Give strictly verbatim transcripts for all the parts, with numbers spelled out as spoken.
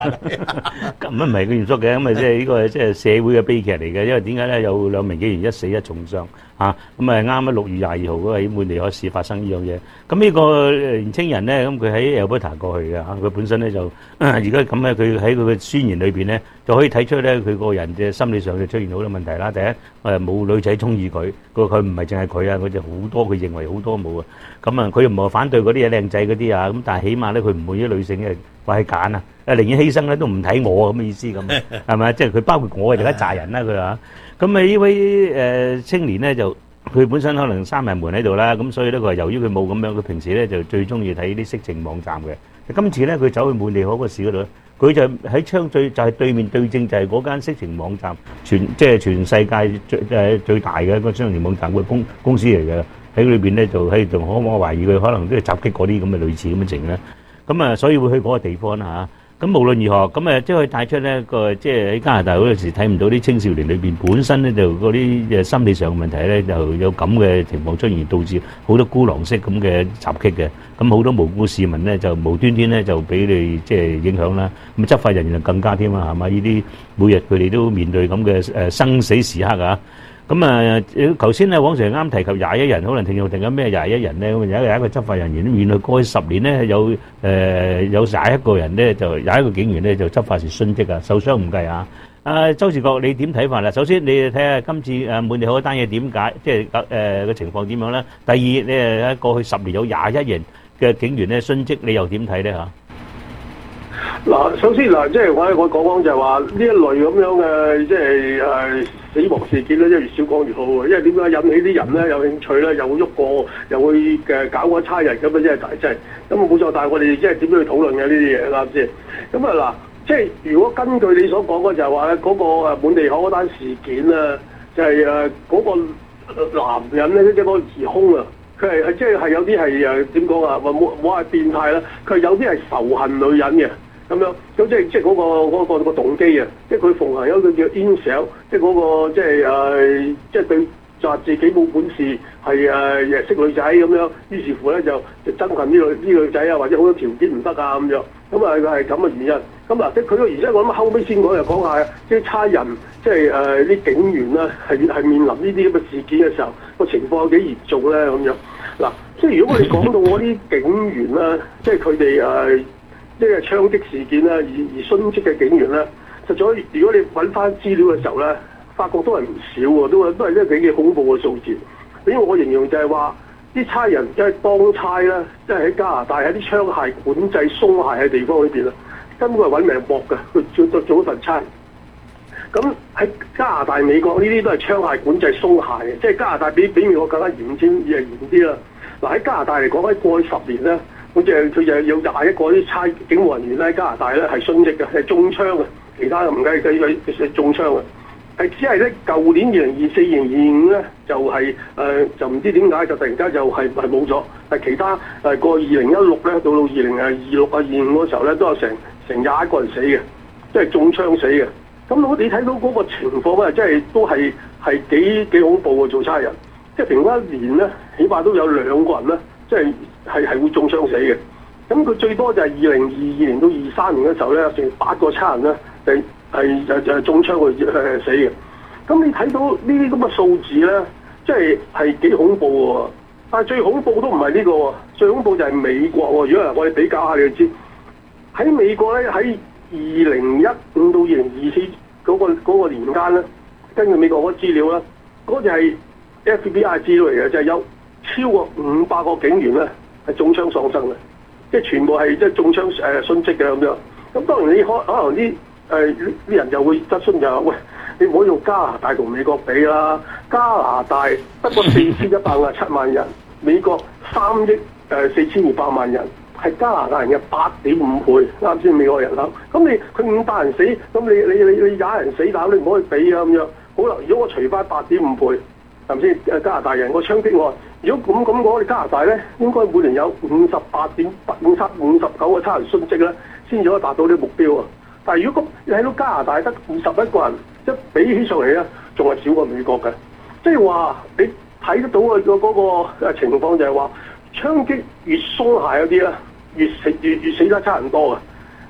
咁唔係個嚴肅嘅，咁啊即係呢個即係社會嘅悲劇嚟嘅，因為點解咧有兩名警員一死一重傷嚇，咁啊啱啱六月廿二號嗰喺滿地可市發生呢樣嘢，咁呢個年青人咧，咁佢喺 Alberta 過去嘅嚇，佢本身咧就而家咁咧，佢喺佢嘅宣言裏邊咧就可以睇出咧佢個人嘅心理上就出現好多問題啦。第一誒冇女仔中意佢，佢佢唔係淨係佢啊，佢就好多佢認為好多冇啊，咁啊佢又唔係反對嗰啲嘢靚仔嗰啲啊，咁但係起碼咧佢唔滿意女性嘅話係揀啊。誒寧願犧牲咧都唔睇我咁嘅意思咁，係咪？即係佢包括我哋而家紮人啦，佢話。咁啊呢位誒青年咧就佢本身可能閂埋門喺度啦，咁所以咧佢話由於佢冇咁樣，佢平時咧就最中意睇啲色情網站嘅。今次咧佢走去滿地可個市嗰度咧，佢就喺窗最就係對面對正就係嗰間色情網站，全即係全世界最誒最大嘅一個色情網站嘅公公司嚟嘅。喺裏邊咧就喺度，可我懷疑佢可能都係襲擊嗰啲咁嘅類似咁嘅情咧。咁啊，所以會去嗰個地方啦嚇。咁無論如何，咁誒即係可以帶出呢個即係喺加拿大嗰陣時睇唔到啲青少年裏邊本身咧就嗰啲誒心理上嘅問題咧，就有咁嘅情況出現，導致好多孤狼式咁嘅襲擊嘅。咁好多無辜市民咧就無端端咧就俾你即係影響啦。咁執法人員就更加添啦，係嘛？呢啲每日佢哋都面對咁嘅誒生死時刻啊！咁啊，頭先咧，黃 Sir 啱提及廿一人，可能聽眾聽緊咩廿一人咧？咁有一有一個執法人員，原來過去十年咧有誒、呃、有廿一個人咧，就廿一個警員咧就執法時殉職啊，受傷唔計啊！啊，周志國，你點睇法啦？首先，你睇下今次誒滿地可單嘢點解，即係誒嘅情況點樣咧？第二，你誒喺過去十年有廿一人嘅警員咧殉職，你又點睇咧嚇？ 嗱，首先嗱，即係我我講講就係話呢一類咁樣嘅即係誒死亡事件咧，即係越少講越好嘅，因為點解引起啲人咧有興趣咧，又會喐過，又會嘅搞個差人咁啊，即係大劑。咁啊冇錯，但係我哋即係點樣去討論嘅呢啲嘢啱先？咁啊嗱，即係如果根據你所講嘅就係話咧，嗰個誒滿地可嗰單事件啊，就係誒嗰個男人咧，即係嗰個疑兇啊。佢係係即係係有啲係誒點講啊？話冇冇話變態啦，佢有啲係仇恨女人嘅咁樣，咁即係即係嗰個嗰個個動機啊！即係佢奉行有一個叫 incel，即係嗰個即係誒即係對就話自己冇本事係誒識女仔咁樣，於是乎咧就就憎恨呢女呢女仔啊，或者好多條件唔得啊咁樣，咁啊佢係咁嘅原因。咁嗱，即係佢個原因，我諗後尾先講就講下，即係差人即係誒啲警員啦，係係面臨呢啲咁嘅事件嘅時候，個情況有幾嚴重咧咁樣。嗱，即係如果我哋講到我啲警員啦，即係佢哋誒，即係槍擊事件啦，而而殉職嘅警員咧，實在如果你揾翻資料嘅時候咧，發覺都係唔少喎，都都係一幾幾恐怖嘅數字。因為我形容就係話，啲差人即係當差啦，即係喺加拿大喺啲槍械管制鬆懈嘅地方裏邊啊，根本係揾命搏嘅，佢做做做一份差。咁喺加拿大、美國呢啲都係槍械管制鬆懈嘅，即係加拿大比比美國更加嚴先，而係嚴啲啦。嗱喺加拿大嚟講，喺過去十年咧，好似係佢就有廿一個啲差警務人員咧，喺加拿大咧係殉職嘅，係中槍嘅，其他唔計計計係中槍嘅。係只係咧舊年二零二四、二零二五咧就係、是、誒、呃、就唔知點解就突然間就係係冇咗，但係其他誒過二零一六咧到到二零誒二六啊二五嗰時候咧都有成成廿一個人死嘅，即係中槍死嘅。咁我哋睇到嗰個情況咧，即係都係係幾幾恐怖嘅做差人，即係平均一年咧，起碼都有兩個人咧，即係係係會中槍死嘅。咁佢最多就係二零二二年到二三年嘅時候咧，成八個差人咧就係就就係中槍去誒死嘅。咁你睇到呢啲咁嘅數字咧，即係係幾恐怖喎。但係最恐怖都唔係呢個喎，最恐怖就係美國喎。如果我哋比較下，你就知喺美國咧喺二零一五到二零二四嗰個嗰個年間咧，根據美國嗰個資料咧，嗰、那個、就係 F B I 資料嚟嘅，就係、是、有超過五百個警員咧係中槍喪生嘅，即係全部係即係中槍誒殉職嘅咁樣。咁當然你可可能啲誒啲人就會質詢就話：喂，你唔好用加拿大同美國比啦，加拿大得個四千一百五十七萬人，美國三億誒四千二百萬人。係加拿大人嘅八點五倍，啱先美國人口。咁你佢五百人死，咁你你你你廿人死，但你唔可以比啊咁樣。好啦，如果我除翻八點五倍，係咪先？誒加拿大人個槍擊案，如果咁咁講，我哋加拿大咧應該每年有五十八點五七五十九個差人殉職咧，先至可以達到呢個目標啊。但係如果你睇到加拿大得二十一個人，一比起上嚟咧，仲係少過美國嘅。即係話你睇得到嘅嗰個誒情況就係話，槍擊越鬆懈嗰啲咧。越死越越死得差人多啊！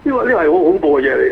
呢個呢個係好恐怖嘅嘢嚟。